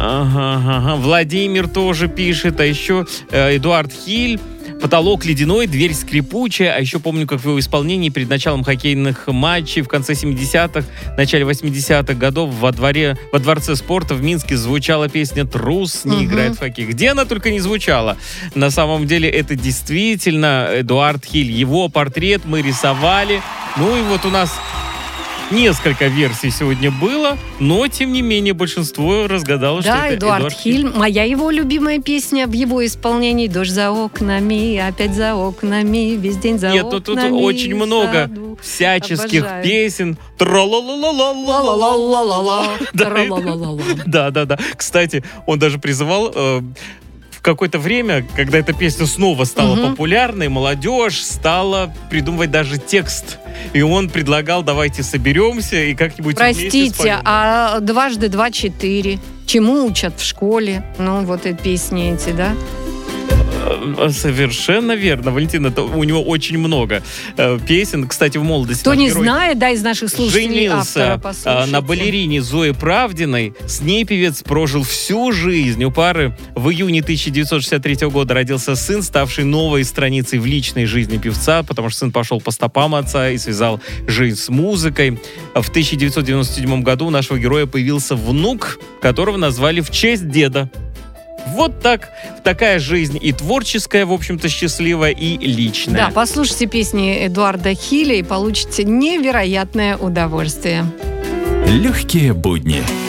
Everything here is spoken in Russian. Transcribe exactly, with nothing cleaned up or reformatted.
Ага, ага. Владимир тоже пишет, а еще э, Эдуард Хиль. «Потолок ледяной, дверь скрипучая». А еще помню, как в его исполнении перед началом хоккейных матчей в конце семидесятых, начале восьмидесятых годов во дворе, во Дворце спорта в Минске звучала песня «Трус не Мгм. играет в хоккей». Где она только не звучала. На самом деле это действительно Эдуард Хиль. Его портрет мы рисовали. Ну и вот у нас несколько версий сегодня было, но, тем не менее, большинство разгадало, что Да, это Эдуард, Эдуард Хиль. Моя его любимая песня в его исполнении. «Дождь за окнами, опять за окнами, весь день за Нет, ну окнами». тут очень в много саду». всяческих Обожаю. песен. Тра-ла-ла-ла-ла-ла. Ла-ла-ла-ла-ла-ла. Да, Тра-ла-ла-ла-ла. Да, да, да. Кстати, он даже призывал э, в какое-то время, когда эта песня снова стала Мгм. популярной, молодежь стала придумывать даже текст. И он предлагал: давайте соберемся и как-нибудь вместе Простите, споем. а дважды два четыре? Чему учат в школе? Ну, вот и песни эти, да? Э, Совершенно верно, Валентина. то У него очень много э, песен. Кстати, в молодости Кто наш не герой знает, да, из наших слушателей автора, женился а, послушайте. на балерине Зое Правдиной. С ней певец прожил всю жизнь. У пары в июне тысяча девятьсот шестьдесят третьего года родился сын, ставший новой страницей в личной жизни певца, потому что сын пошел по стопам отца и связал жизнь с музыкой. В тысяча девятьсот девяносто седьмом году у нашего героя появился внук, которого назвали в честь деда. Вот так. Такая жизнь и творческая, в общем-то, счастливая, и личная. Да, послушайте песни Эдуарда Хиля и получите невероятное удовольствие. Легкие будни.